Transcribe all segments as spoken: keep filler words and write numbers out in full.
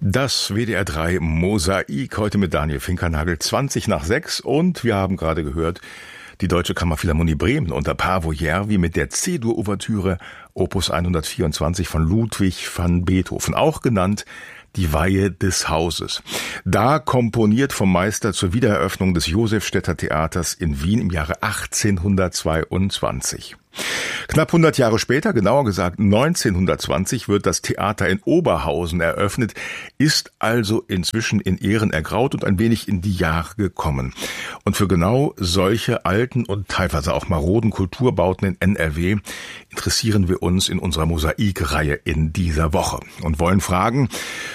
Das W D R drei Mosaik heute mit Daniel Finkernagel, zwanzig nach sechs, und wir haben gerade gehört, die Deutsche Kammerphilharmonie Bremen unter Paavo Järvi mit der C-Dur-Ouvertüre Opus hundertvierundzwanzig von Ludwig van Beethoven, auch genannt Die Weihe des Hauses. Da komponiert vom Meister zur Wiedereröffnung des Josefstädter Theaters in Wien im Jahre achtzehnhundertzweiundzwanzig. Knapp hundert Jahre später, genauer gesagt neunzehnhundertzwanzig, wird das Theater in Oberhausen eröffnet, ist also inzwischen in Ehren ergraut und ein wenig in die Jahre gekommen. Und für genau solche alten und teilweise auch maroden Kulturbauten in N R W interessieren wir uns in unserer Mosaikreihe in dieser Woche und wollen fragen: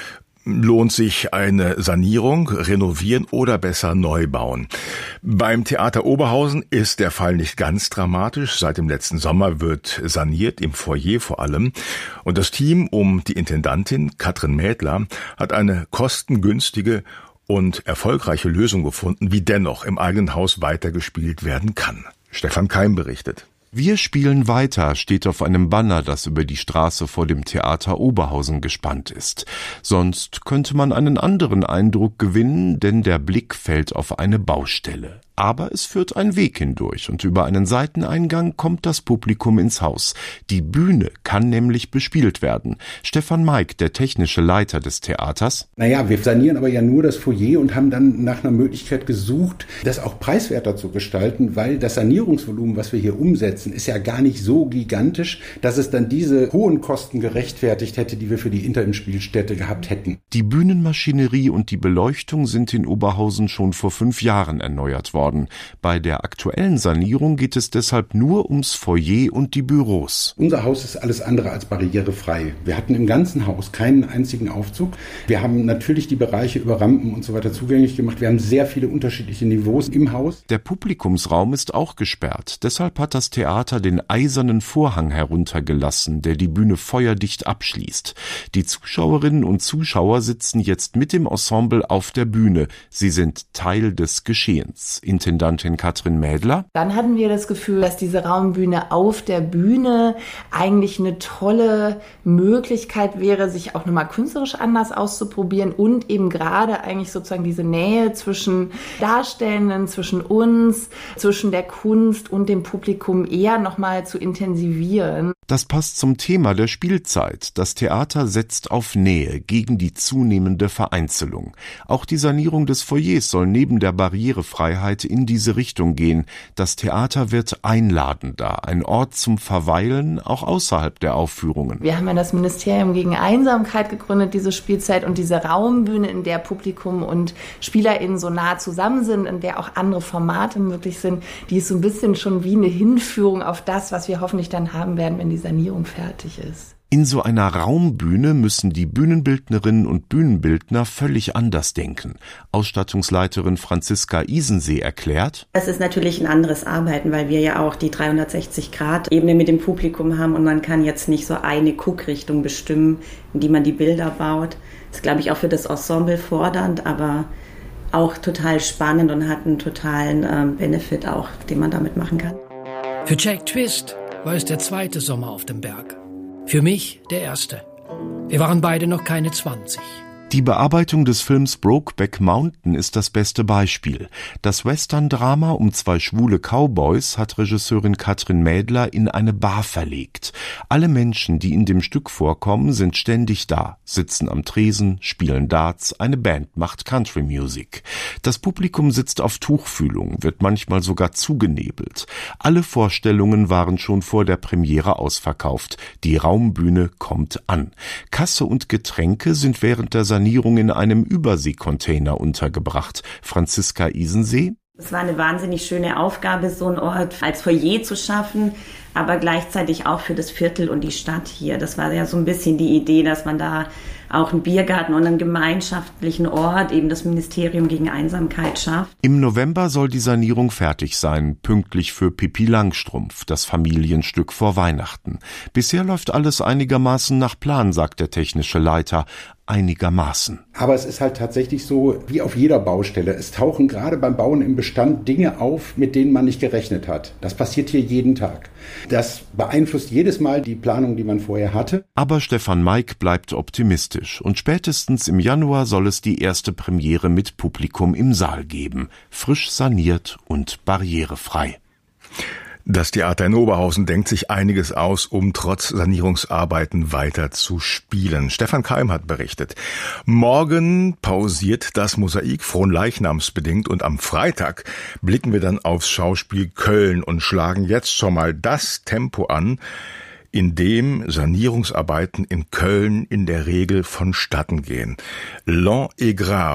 Lohnt sich eine Sanierung, renovieren oder besser neu bauen? Beim Theater Oberhausen ist der Fall nicht ganz dramatisch. Seit dem letzten Sommer wird saniert, im Foyer vor allem. Und das Team um die Intendantin Katrin Mädler hat eine kostengünstige und erfolgreiche Lösung gefunden, wie dennoch im eigenen Haus weitergespielt werden kann. Stefan Keim berichtet. Wir spielen weiter steht auf einem Banner, das über die Straße vor dem Theater Oberhausen gespannt ist. Sonst könnte man einen anderen Eindruck gewinnen, denn der Blick fällt auf eine Baustelle. Aber es führt ein Weg hindurch und über einen Seiteneingang kommt das Publikum ins Haus. Die Bühne kann nämlich bespielt werden. Stefan Maik, der technische Leiter des Theaters. Naja, wir sanieren aber ja nur das Foyer und haben dann nach einer Möglichkeit gesucht, das auch preiswerter zu gestalten, weil das Sanierungsvolumen, was wir hier umsetzen, ist ja gar nicht so gigantisch, dass es dann diese hohen Kosten gerechtfertigt hätte, die wir für die Interimspielstätte gehabt hätten. Die Bühnenmaschinerie und die Beleuchtung sind in Oberhausen schon vor fünf Jahren erneuert worden. Bei der aktuellen Sanierung geht es deshalb nur ums Foyer und die Büros. Unser Haus ist alles andere als barrierefrei. Wir hatten im ganzen Haus keinen einzigen Aufzug. Wir haben natürlich die Bereiche über Rampen und so weiter zugänglich gemacht. Wir haben sehr viele unterschiedliche Niveaus im Haus. Der Publikumsraum ist auch gesperrt. Deshalb hat das Theater den eisernen Vorhang heruntergelassen, der die Bühne feuerdicht abschließt. Die Zuschauerinnen und Zuschauer sitzen jetzt mit dem Ensemble auf der Bühne. Sie sind Teil des Geschehens. Intendantin Katrin Mädler. Dann hatten wir das Gefühl, dass diese Raumbühne auf der Bühne eigentlich eine tolle Möglichkeit wäre, sich auch nochmal künstlerisch anders auszuprobieren und eben gerade eigentlich sozusagen diese Nähe zwischen Darstellenden, zwischen uns, zwischen der Kunst und dem Publikum eher nochmal zu intensivieren. Das passt zum Thema der Spielzeit. Das Theater setzt auf Nähe gegen die zunehmende Vereinzelung. Auch die Sanierung des Foyers soll neben der Barrierefreiheit in diese Richtung gehen. Das Theater wird einladender, ein Ort zum Verweilen, auch außerhalb der Aufführungen. Wir haben ja das Ministerium gegen Einsamkeit gegründet, diese Spielzeit, und diese Raumbühne, in der Publikum und SpielerInnen so nah zusammen sind, in der auch andere Formate möglich sind, die ist so ein bisschen schon wie eine Hinführung auf das, was wir hoffentlich dann haben werden, wenn die Sanierung fertig ist. In so einer Raumbühne müssen die Bühnenbildnerinnen und Bühnenbildner völlig anders denken. Ausstattungsleiterin Franziska Isensee erklärt: Es ist natürlich ein anderes Arbeiten, weil wir ja auch die dreihundertsechzig Grad Ebene mit dem Publikum haben und man kann jetzt nicht so eine Guckrichtung bestimmen, in die man die Bilder baut. Das ist, glaube ich, auch für das Ensemble fordernd, aber auch total spannend und hat einen totalen ähm, Benefit auch, den man damit machen kann. Für Jack Twist war es der zweite Sommer auf dem Berg. Für mich der erste. Wir waren beide noch keine zwanzig. Die Bearbeitung des Films Brokeback Mountain ist das beste Beispiel. Das Western-Drama um zwei schwule Cowboys hat Regisseurin Katrin Mädler in eine Bar verlegt. Alle Menschen, die in dem Stück vorkommen, sind ständig da, sitzen am Tresen, spielen Darts, eine Band macht Country Music. Das Publikum sitzt auf Tuchfühlung, wird manchmal sogar zugenebelt. Alle Vorstellungen waren schon vor der Premiere ausverkauft. Die Raumbühne kommt an. Kasse und Getränke sind während der Sanierung in einem Überseekontainer untergebracht. Franziska Isensee: Es war eine wahnsinnig schöne Aufgabe, so einen Ort als Foyer zu schaffen, aber gleichzeitig auch für das Viertel und die Stadt hier. Das war ja so ein bisschen die Idee, dass man da auch einen Biergarten und einen gemeinschaftlichen Ort, eben das Ministerium gegen Einsamkeit, schafft. Im November soll die Sanierung fertig sein, pünktlich für Pippi Langstrumpf, das Familienstück vor Weihnachten. Bisher läuft alles einigermaßen nach Plan, sagt der technische Leiter. Einigermaßen. Aber es ist halt tatsächlich so, wie auf jeder Baustelle. Es tauchen gerade beim Bauen im Bestand Dinge auf, mit denen man nicht gerechnet hat. Das passiert hier jeden Tag. Das beeinflusst jedes Mal die Planung, die man vorher hatte. Aber Stefan Meik bleibt optimistisch und spätestens im Januar soll es die erste Premiere mit Publikum im Saal geben. Frisch saniert und barrierefrei. Das Theater in Oberhausen denkt sich einiges aus, um trotz Sanierungsarbeiten weiter zu spielen. Stefan Keim hat berichtet. Morgen pausiert das Mosaik fronleichnamsbedingt und am Freitag blicken wir dann aufs Schauspiel Köln und schlagen jetzt schon mal das Tempo an, in dem Sanierungsarbeiten in Köln in der Regel vonstatten gehen. L'An est grave.